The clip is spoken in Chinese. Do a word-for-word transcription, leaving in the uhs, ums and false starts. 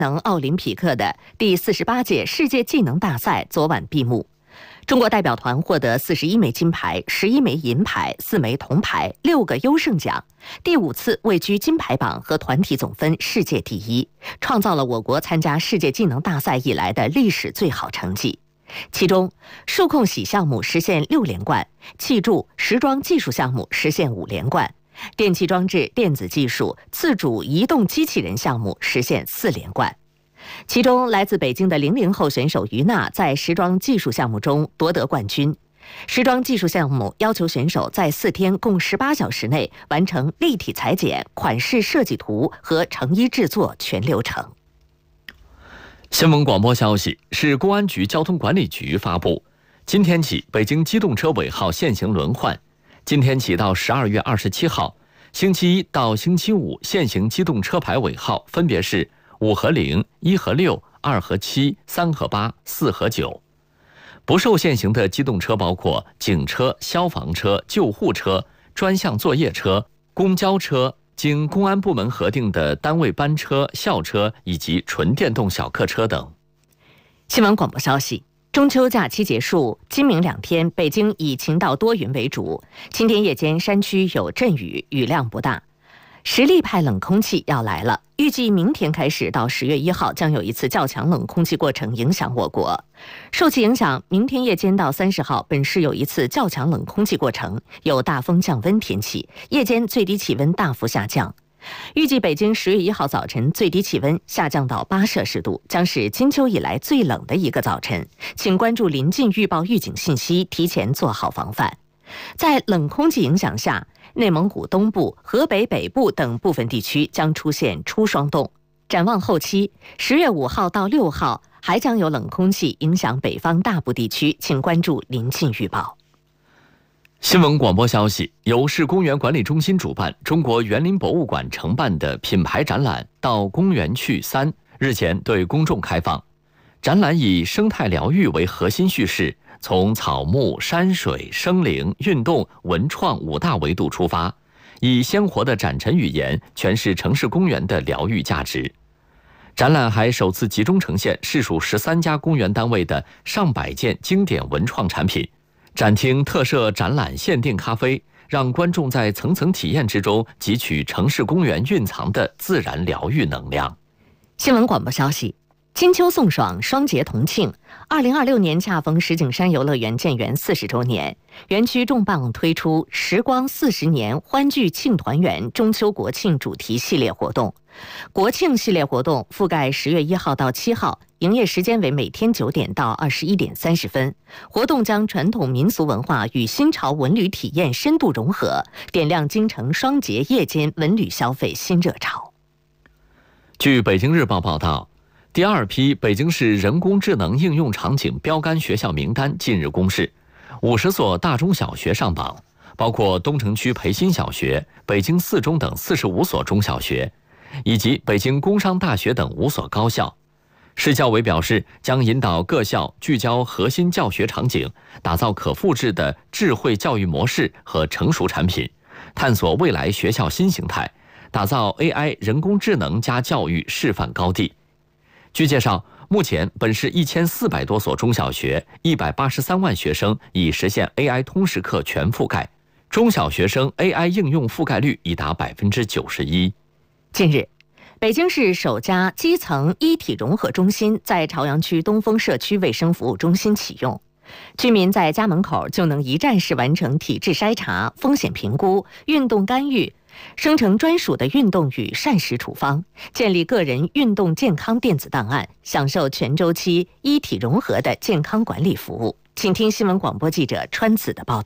能奥林匹克的第四十八届世界技能大赛昨晚闭幕。中国代表团获得四十一枚金牌、十一枚银牌、四枚铜牌、六个优胜奖，第五次位居金牌榜和团体总分世界第一，创造了我国参加世界技能大赛以来的历史最好成绩。其中，数控喜项目实现六连冠，气柱、时装技术项目实现五连冠，电气装置、电子技术、自主移动机器人项目实现四连冠。其中，来自北京的零零后选手于娜在时装技术项目中夺得冠军。时装技术项目要求选手在四天共十八小时内完成立体裁剪、款式设计图和成衣制作全流程。 新闻广播消息，市公安局交通管理局发布，今天起北京机动车尾号限行轮换。今天起到十二月二十七号，星期一到星期五限行机动车牌尾号分别是五和零、一和六、二和七、三和八、四和九。不受限行的机动车包括警车、消防车、救护车、专项作业车、公交车、经公安部门核定的单位班车、校车以及纯电动小客车等。 新闻广播消息，中秋假期结束，今明两天北京以晴到多云为主，今天夜间山区有阵雨，雨量不大。实力派冷空气要来了，预计明天开始到十月一号将有一次较强冷空气过程影响我国。受其影响，明天夜间到三十号本市有一次较强冷空气过程，有大风降温天气，夜间最低气温大幅下降。预计北京十月一号早晨最低气温下降到八摄氏度，将是金秋以来最冷的一个早晨，请关注临近预报预警信息，提前做好防范。在冷空气影响下，内蒙古东部、河北北部等部分地区将出现初霜冻。展望后期，十月五号到六号还将有冷空气影响北方大部地区，请关注临近预报。 新闻广播消息，由市公园管理中心主办、中国园林博物馆承办的品牌展览到公园去三日前对公众开放。展览以生态疗愈为核心叙事，从草木、山水、生灵、运动、文创五大维度出发，以鲜活的展陈语言诠释城市公园的疗愈价值。展览还首次集中呈现市属十三家公园单位的上百件经典文创产品。展厅特设展览限定咖啡，让观众在层层体验之中汲取城市公园蕴藏的自然疗愈能量。 新闻广播消息，金秋送爽，双节同庆。二零二六年恰逢石景山游乐园建园四十周年，园区重磅推出“时光四十年，欢聚庆团圆”中秋国庆主题系列活动。国庆系列活动覆盖十月一号到七号，营业时间为每天九点到二十一点三十分。活动将传统民俗文化与新潮文旅体验深度融合，点亮京城双节夜间文旅消费新热潮。 据北京日报报道，第二批北京市人工智能应用场景标杆学校名单近日公示，五十所大中小学上榜，包括东城区培新小学、北京四中等四十五所中小学，以及北京工商大学等五所高校。市教委表示，将引导各校聚焦核心教学场景，打造可复制的智慧教育模式和成熟产品，探索未来学校新形态，打造 A I 人工智能加教育示范高地。据介绍，目前本市一千四百多所中小学、一百八十三万学生已实现 A I 通识课全覆盖，中小学生 A I 应用覆盖率已达百分之九十一。 近日，北京市首家基层一体融合中心在朝阳区东风社区卫生服务中心启用，居民在家门口就能一站式完成体质筛查、风险评估、运动干预，生成专属的运动与膳食处方，建立个人运动健康电子档案，享受全周期一体融合的健康管理服务。请听新闻广播记者川子的报道。